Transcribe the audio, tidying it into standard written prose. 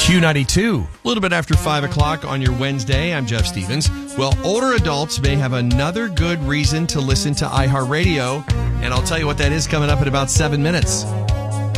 Q92, a little bit after 5 o'clock on your Wednesday. I'm Jeff Stevens. Well, older adults may have another good reason to listen to iHeartRadio, and I'll tell you what that is coming up in about 7 minutes.